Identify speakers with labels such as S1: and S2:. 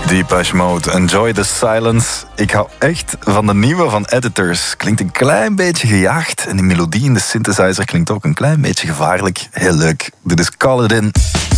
S1: Depeche Mode, Enjoy the Silence. Ik hou echt van de nieuwe van Editors. Klinkt een klein beetje gejaagd en die melodie in de synthesizer klinkt ook een klein beetje gevaarlijk. Heel leuk. Dit is Call It In.